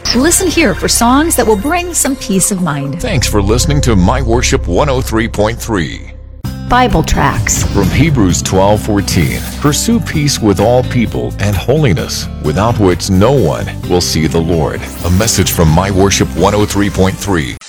Listen here for songs that will bring some peace of mind. Thanks for listening to My Worship 103.3. Bible tracts. From Hebrews 12:14, pursue peace with all people and holiness, without which no one will see the Lord. A message from My Worship 103.3.